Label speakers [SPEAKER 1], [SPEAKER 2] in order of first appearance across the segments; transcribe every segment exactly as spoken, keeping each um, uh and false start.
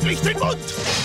[SPEAKER 1] nicht den Mund!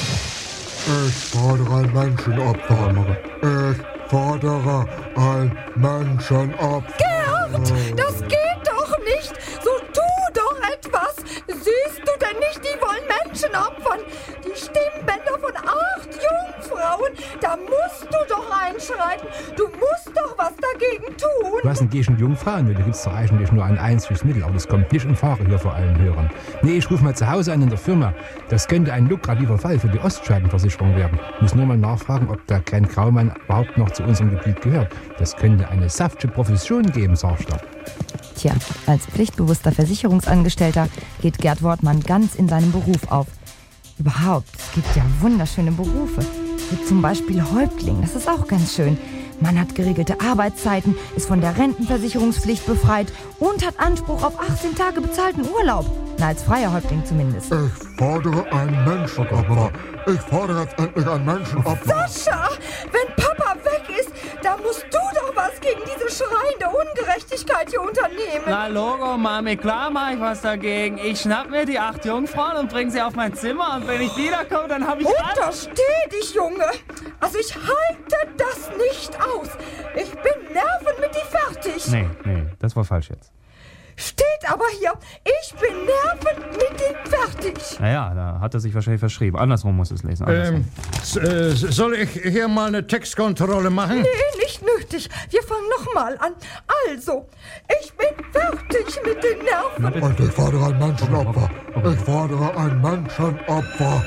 [SPEAKER 2] Ich fordere ein Menschenopfer. Ich fordere ein Menschenopfer.
[SPEAKER 3] Gerd, das geht doch nicht. So tu doch etwas. Siehst du denn nicht, die wollen Menschen opfern? Die Stimmbänder von acht Jungfrauen. Da musst du doch einschreiten. Du musst doch was dagegen tun.
[SPEAKER 4] Was denn gegen Jungfrauen? Da gibt es doch eigentlich nur ein einziges Mittel, aber das kommt nicht in Frage hier vor allen Hörern. Nee, ich rufe mal zu Hause an in der Firma. Das könnte ein lukrativer Fall für die Ostscheidenversicherung werden. Ich muss nur mal nachfragen, ob der Glenn Graumann überhaupt noch zu unserem Gebiet gehört. Das könnte eine saftige Profession geben, sagst du.
[SPEAKER 5] Tja, als pflichtbewusster Versicherungsangestellter geht Gerd Wortmann ganz in seinem Beruf auf. Überhaupt, es gibt ja wunderschöne Berufe. Wie zum Beispiel Häuptling, das ist auch ganz schön. Man hat geregelte Arbeitszeiten, ist von der Rentenversicherungspflicht befreit und hat Anspruch auf achtzehn Tage bezahlten Urlaub. Na, als freier Häuptling zumindest.
[SPEAKER 2] Ich fordere ein Menschenopfer. Ich fordere jetzt endlich ein Menschenopfer.
[SPEAKER 3] Sascha, wenn Papa weg ist, da musst du doch was gegen diese schreiende Ungerechtigkeit hier unternehmen.
[SPEAKER 6] Na Logo, Mami, klar mach ich was dagegen. Ich schnapp mir die acht Jungfrauen und bring sie auf mein Zimmer. Und wenn ich wiederkomme, dann hab ich alles.
[SPEAKER 3] Untersteh dich, Junge. Also ich halte das nicht aus. Ich bin nerven mit die fertig.
[SPEAKER 6] Nee, nee, das war falsch jetzt.
[SPEAKER 3] Steht aber hier, ich bin nerven mit ihm fertig.
[SPEAKER 6] Naja, da hat er sich wahrscheinlich verschrieben. Andersrum muss es lesen.
[SPEAKER 7] Ähm, s- äh, soll ich hier mal eine Textkontrolle machen?
[SPEAKER 3] Nee, nicht nötig. Wir fangen nochmal an. Also, ich bin fertig mit den Nerven.
[SPEAKER 2] Und ich fordere ein Menschenopfer. Ich fordere ein Menschenopfer.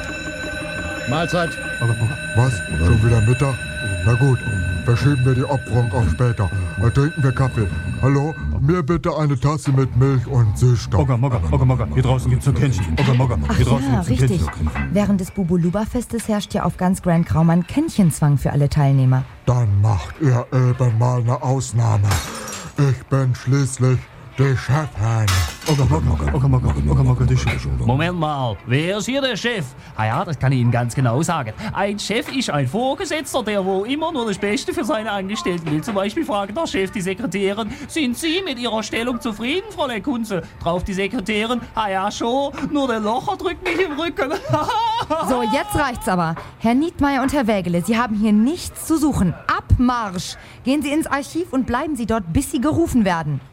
[SPEAKER 7] Mahlzeit.
[SPEAKER 2] Was? Schon wieder Mittag? Na gut, verschieben wir die Opferung auf später. Dann trinken wir Kaffee. Hallo? Mir bitte eine Tasse mit Milch und Süßstoff.
[SPEAKER 1] Mogger, Mogger, Mogger, Mogger. Hier draußen gibt's ein Kännchen. Mogger, Mogger.
[SPEAKER 5] Ach
[SPEAKER 1] Hier draußen
[SPEAKER 5] ja,
[SPEAKER 1] gibt's ein
[SPEAKER 5] richtig.
[SPEAKER 1] Kännchen.
[SPEAKER 5] Während des Bubuluba-Festes herrscht ja auf ganz Grand Graumann Kännchenzwang für alle Teilnehmer.
[SPEAKER 2] Dann macht ihr eben mal eine Ausnahme. Ich bin schließlich die Chefin.
[SPEAKER 1] Mogger, Mogger, Mogger, Mogger, Mogger, Mogger, die Chef.
[SPEAKER 6] Moment mal, wer ist hier der Chef? Ah ja, das kann ich Ihnen ganz genau sagen. Ein Chef ist ein Vorgesetzter, der wo immer nur das Beste für seine Angestellten will. Zum Beispiel fragt der Chef die Sekretärin, sind Sie mit Ihrer Stellung zufrieden, Fräulein Kunze? Drauf die Sekretärin, ah ja schon, nur der Locher drückt mich im Rücken.
[SPEAKER 5] So, jetzt reicht's aber. Herr Niedmeyer und Herr Wägele, Sie haben hier nichts zu suchen. Abmarsch! Gehen Sie ins Archiv und bleiben Sie dort, bis Sie gerufen werden.